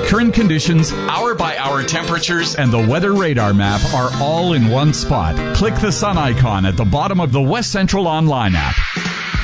Current conditions, hour-by-hour temperatures, and the weather radar map are all in one spot. Click the sun icon at the bottom of the West Central Online app.